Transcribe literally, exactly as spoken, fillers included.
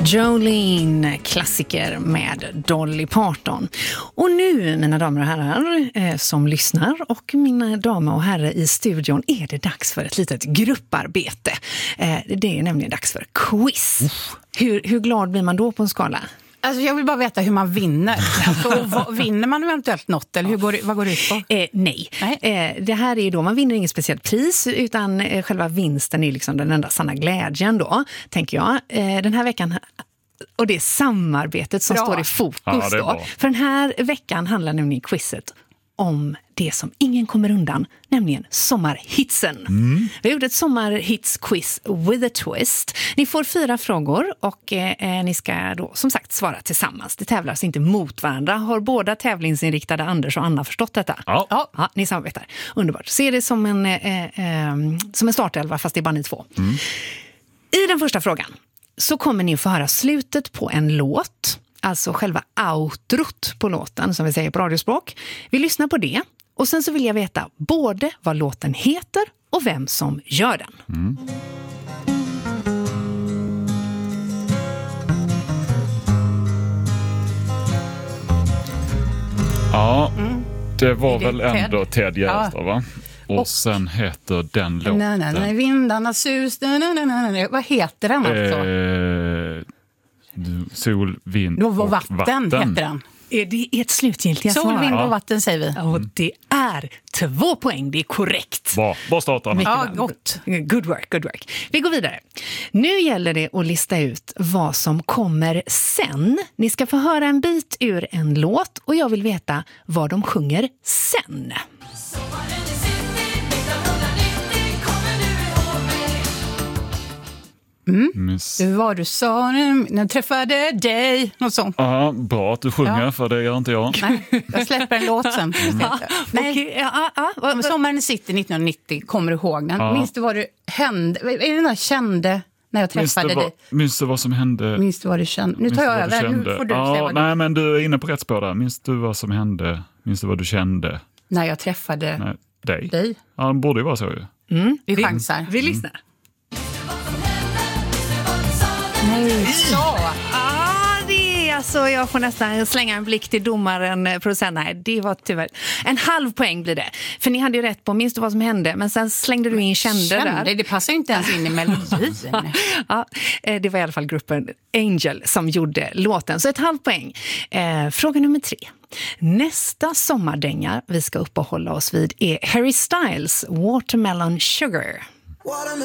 Jolene, klassiker med Dolly Parton. Och nu, mina damer och herrar eh, som lyssnar och mina damer och herrar i studion, är det dags för ett litet grupparbete. Eh, det är nämligen dags för quiz. Hur, hur glad blir man då på en skala? Alltså jag vill bara veta hur man vinner. Alltså, vad, vinner man eventuellt något? Eller hur går, vad går det ut på? Eh, nej. nej. Eh, det här är då, man vinner inget speciellt pris, utan eh, själva vinsten är liksom den enda sanna glädjen då, tänker jag. Eh, den här veckan, och det är samarbetet som bra. står i fokus ja, då. För den här veckan handlar nämligen quizet om det som ingen kommer undan, nämligen sommarhitsen. Mm. Vi har gjort ett sommarhitsquiz with a twist. Ni får fyra frågor och eh, ni ska då som sagt svara tillsammans. Det tävlas inte mot varandra. Har båda tävlingsinriktade Anders och Anna förstått detta? Ja. Ja, ni samarbetar. Underbart. Se det som en, eh, eh, som en startelva, fast det är bara ni två. Mm. I den första frågan så kommer ni att få höra slutet på en låt. Alltså själva outrot på låten, som vi säger på radiospråk. Vi lyssnar på det och sen så vill jag veta både vad låten heter och vem som gör den. Mm. Ja, det var det väl Ted? ändå Ted Gärdestad, Ja. va? Och, och sen heter den låten... Nej, nej, nej, vindarnas sus. Nej, nej, nej, nej. Vad heter den alltså? Eh, sol, vind Då var och vatten, vatten heter den. Är det ert slutgiltiga svar? Sol, vind Ja. och vatten säger vi. Och det är två poäng, det är korrekt. Bra, bra start, Anna. Ja, gott. Good work, good work. Vi går vidare. Nu gäller det att lista ut vad som kommer sen. Ni ska få höra en bit ur en låt och jag vill veta vad de sjunger sen. Mm. Miss. Det var du sa när jag träffade dig. Något sånt. Ja, bra att du sjunger, Ja. för det gör inte jag. Nej, jag släpper en låt sen. Ja, Nej. okej, ja, ja, ja. Men Sommaren i City nittonhundranittio, kommer du ihåg den? Ja. Minns du vad du hände? Är det den där kände när jag Minns träffade du, vad, dig? minns du vad som hände? Minns du vad du kände? Nu Minns tar du jag vad du över. Nu kände? får du ja, säga vad du... Nej, men du är inne på rätt spår där. Minns du vad som hände? Minns du vad du kände? När jag träffade Nej, dig? dig. Ja, det borde ju vara så ju. Mm. Vi Vi, chansar. vi lyssnar. Nej, så. Ah, det är alltså, jag får nästan slänga en blick till domaren producent. Nej, det var tyvärr. En halv poäng blir det. För ni hade ju rätt på, minns du vad som hände? Men sen slängde du in kände, Kände, där. det passar ju inte ens in i melodin. Ja, det var i alla fall gruppen Angel som gjorde låten. Så ett halvt poäng. Eh, fråga nummer tre. Nästa sommardänga vi ska uppehålla oss vid är Harry Styles Watermelon Sugar.